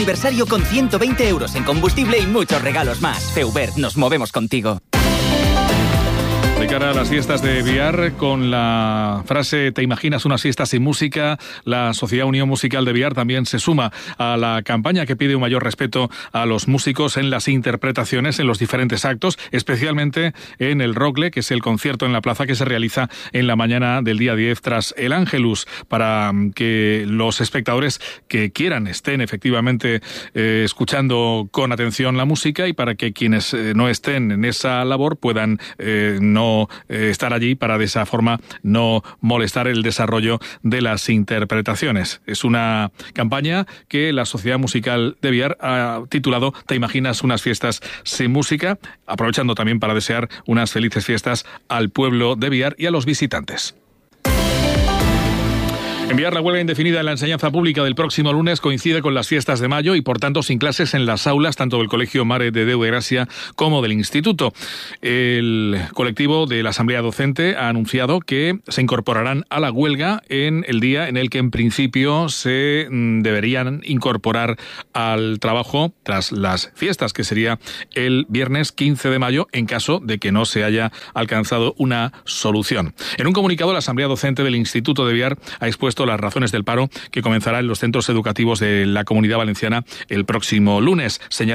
Aniversario con 120 euros en combustible y muchos regalos más. Feuber, nos movemos contigo. De cara a las fiestas de Biar, con la frase ¿te imaginas una siesta sin música?, la Sociedad Unión Musical de Biar también se suma a la campaña que pide un mayor respeto a los músicos en las interpretaciones en los diferentes actos, especialmente en el Rocle, que es el concierto en la plaza que se realiza en la mañana del día 10 tras el Ángelus, para que los espectadores que quieran estén efectivamente escuchando con atención la música y para que quienes no estén en esa labor puedan no estar allí para de esa forma no molestar el desarrollo de las interpretaciones. Es una campaña que la Sociedad Musical de Biar ha titulado ¿Te imaginas unas fiestas sin música?, aprovechando también para desear unas felices fiestas al pueblo de Biar y a los visitantes. Enviar la huelga indefinida en la enseñanza pública del próximo lunes coincide con las fiestas de mayo y, por tanto, sin clases en las aulas tanto del Colegio Mare de Déu de Gràcia como del Instituto. El colectivo de la Asamblea Docente ha anunciado que se incorporarán a la huelga en el día en el que, en principio, se deberían incorporar al trabajo tras las fiestas, que sería el viernes 15 de mayo, en caso de que no se haya alcanzado una solución. En un comunicado, la Asamblea Docente del Instituto de Biar ha expuesto las razones del paro que comenzará en los centros educativos de la Comunidad Valenciana el próximo lunes.